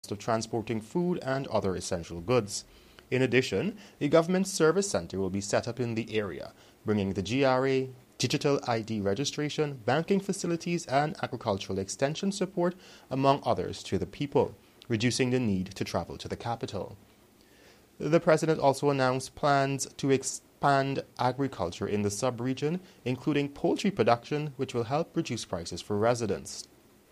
cost of transporting food and other essential goods. In addition, a government service centre will be set up in the area, bringing the GRA, digital ID registration, banking facilities and agricultural extension support, among others, to the people, reducing the need to travel to the capital. The President also announced plans to expand agriculture in the sub-region, including poultry production, which will help reduce prices for residents.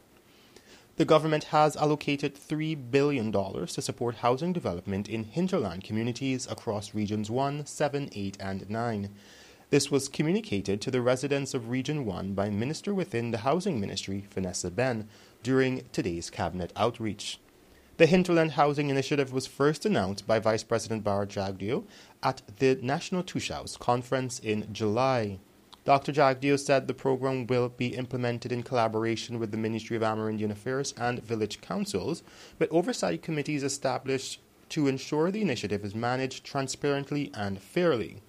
The government has allocated $3 billion to support housing development in hinterland communities across Regions 1, 7, 8 and 9. This was communicated to the residents of Region 1 by Minister within the Housing Ministry, Vanessa Ben, during today's Cabinet outreach. The Hinterland Housing Initiative was first announced by Vice President Bharat Jagdeo at the National Tushhouse Conference in July. Dr. Jagdeo said the program will be implemented in collaboration with the Ministry of Amerindian Affairs and village councils, with oversight committees established to ensure the initiative is managed transparently and fairly.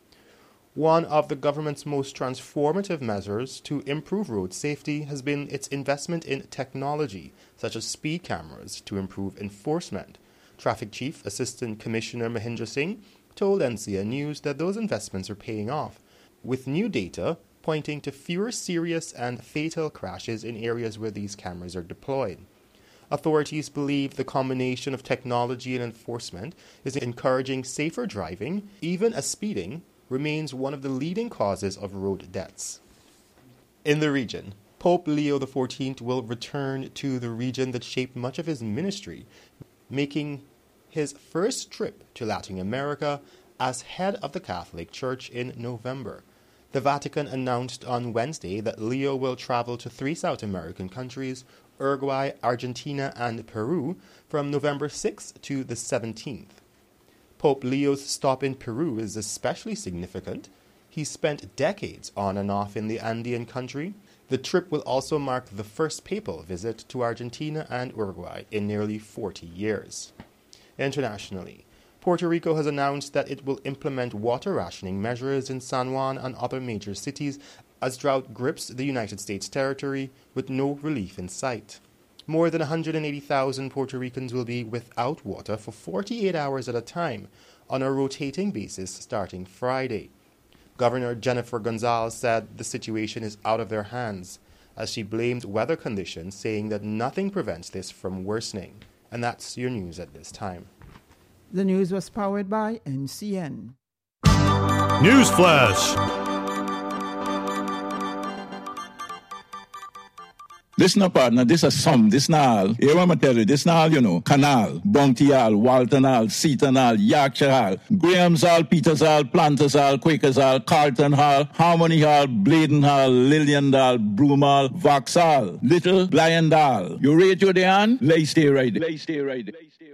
One of the government's most transformative measures to improve road safety has been its investment in technology, such as speed cameras, to improve enforcement. Traffic Chief Assistant Commissioner Mahindra Singh told NCN News that those investments are paying off, with new data pointing to fewer serious and fatal crashes in areas where these cameras are deployed. Authorities believe the combination of technology and enforcement is encouraging safer driving, even as speeding remains one of the leading causes of road deaths. In the region, Pope Leo XIV will return to the region that shaped much of his ministry, making his first trip to Latin America as head of the Catholic Church in November. The Vatican announced on Wednesday that Leo will travel to 3 South American countries, Uruguay, Argentina, and Peru, from November 6th to the 17th. Pope Leo's stop in Peru is especially significant. He spent decades on and off in the Andean country. The trip will also mark the first papal visit to Argentina and Uruguay in nearly 40 years. Internationally, Puerto Rico has announced that it will implement water rationing measures in San Juan and other major cities as drought grips the United States territory with no relief in sight. More than 180,000 Puerto Ricans will be without water for 48 hours at a time on a rotating basis starting Friday. Governor Jennifer Gonzalez said the situation is out of their hands, as she blamed weather conditions, saying that nothing prevents this from worsening. And that's your news at this time. The news was powered by NCN. Newsflash! This no partner, this a sum, this na all. Here what I tell you, this na all, you know. Canal, Bounty Hall, Walton Hall, Seaton Hall, Yorkshire Hall, Graham's Hall, Peters Hall, Planters Hall, Quakers Hall, Carlton Hall, Harmony Hall, Bladen Hall, Lillian Hall, Broom Hall, Vauxhall, Little, Blind Hall. You rate your day on? Lay stay right. Lay stay right.